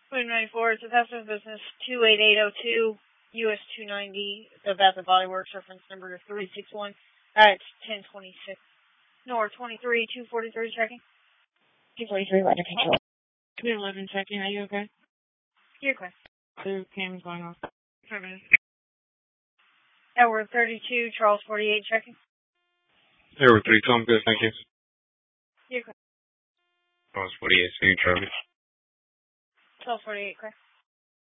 Queen 94, it's a Festival Business 28802, US 290, the Bath and Body Works, reference number 361, at 1026. Nor 23, 243 checking. 243, Roger, control. 211 checking, are you okay? You're okay. Two cams going off. 5 minutes. Edward 32, Charles 48 checking. Edward 32, I'm good, thank you. You're okay. Charles 48, see you, Travis. Charles 48, correct.